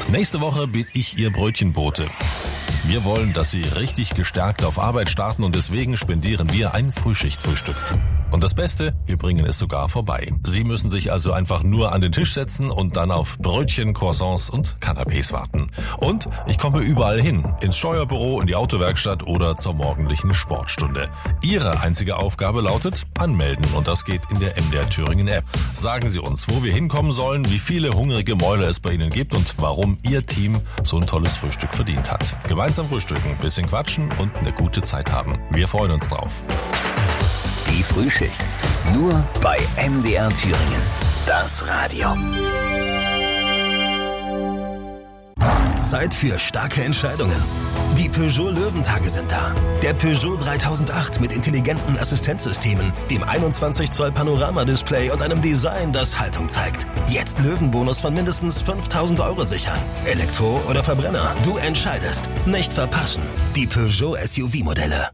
Nächste Woche bin ich Ihr Brötchenbote. Wir wollen, dass Sie richtig gestärkt auf Arbeit starten und deswegen spendieren wir ein Frühschichtfrühstück. Und das Beste, wir bringen es sogar vorbei. Sie müssen sich also einfach nur an den Tisch setzen und dann auf Brötchen, Croissants und Canapés warten. Und ich komme überall hin, ins Steuerbüro, in die Autowerkstatt oder zur morgendlichen Sportstunde. Ihre einzige Aufgabe lautet anmelden und das geht in der MDR Thüringen App. Sagen Sie uns, wo wir hinkommen sollen, wie viele hungrige Mäuler es bei Ihnen gibt und warum Ihr Team so ein tolles Frühstück verdient hat. Gemeinsam frühstücken, bisschen quatschen und eine gute Zeit haben. Wir freuen uns drauf. Die Frühschicht. Nur bei MDR Thüringen. Das Radio. Zeit für starke Entscheidungen. Die Peugeot Löwentage sind da. Der Peugeot 3008 mit intelligenten Assistenzsystemen, dem 21 Zoll Panoramadisplay und einem Design, das Haltung zeigt. Jetzt Löwenbonus von mindestens 5.000 € sichern. Elektro oder Verbrenner, du entscheidest. Nicht verpassen. Die Peugeot SUV-Modelle.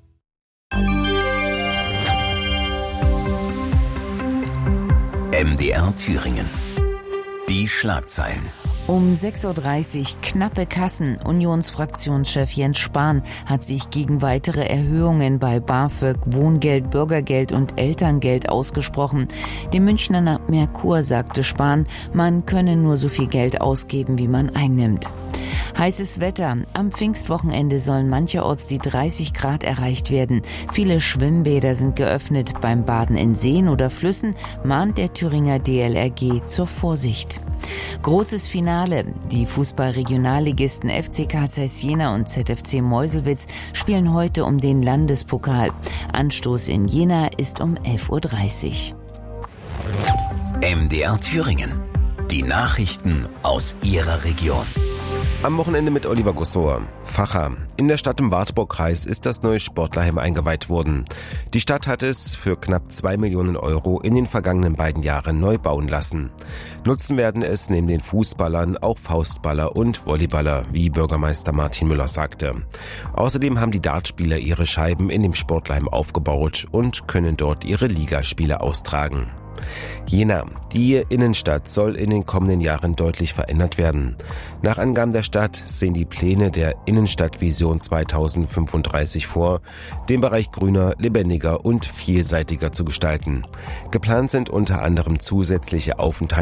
MDR Thüringen. Die Schlagzeilen. Um 6.30 Uhr knappe Kassen. Unionsfraktionschef Jens Spahn hat sich gegen weitere Erhöhungen bei BAföG, Wohngeld, Bürgergeld und Elterngeld ausgesprochen. Dem Münchner Merkur sagte Spahn, man könne nur so viel Geld ausgeben, wie man einnimmt. Heißes Wetter. Am Pfingstwochenende sollen mancherorts die 30 Grad erreicht werden. Viele Schwimmbäder sind geöffnet. Beim Baden in Seen oder Flüssen mahnt der Thüringer DLRG zur Vorsicht. Großes Finale. Die Fußball-Regionalligisten FC Carl Zeiss Jena und ZFC Meuselwitz spielen heute um den Landespokal. Anstoß in Jena ist um 11.30 Uhr. MDR Thüringen. Die Nachrichten aus Ihrer Region. Am Wochenende mit Oliver Gussauer. Facha. In der Stadt im Wartburgkreis ist das neue Sportlerheim eingeweiht worden. Die Stadt hat es für knapp 2 Millionen € in den vergangenen beiden Jahren neu bauen lassen. Nutzen werden es neben den Fußballern auch Faustballer und Volleyballer, wie Bürgermeister Martin Müller sagte. Außerdem haben die Dartspieler ihre Scheiben in dem Sportlerheim aufgebaut und können dort ihre Ligaspiele austragen. Jena. Die Innenstadt soll in den kommenden Jahren deutlich verändert werden. Nach Angaben der Stadt sehen die Pläne der Innenstadtvision 2035 vor, den Bereich grüner, lebendiger und vielseitiger zu gestalten. Geplant sind unter anderem zusätzliche Aufenthalte